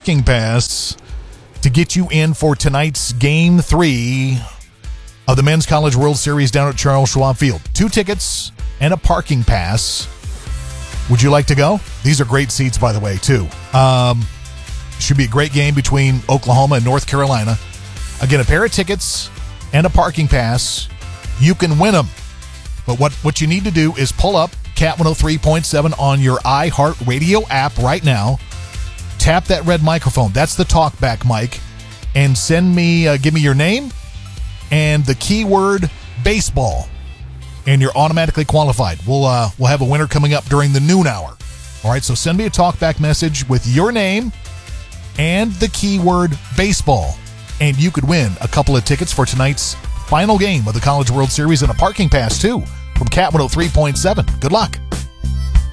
parking pass to get you in for tonight's Game 3 of the Men's College World Series down at Charles Schwab Field. 2 tickets and a parking pass. Would you like to go? These are great seats, by the way, too. Should be a great game between Oklahoma and North Carolina. Again, a pair of tickets and a parking pass. You can win them. But what you need to do is pull up Cat 103.7 on your iHeartRadio app right now. Tap that red microphone. That's the talkback mic. And give me your name and the keyword baseball. And you're automatically qualified. We'll have a winner coming up during the noon hour. All right, so send me a talkback message with your name and the keyword baseball. And you could win a couple of tickets for tonight's final game of the College World Series and a parking pass, too, from Cat 103.7. Good luck.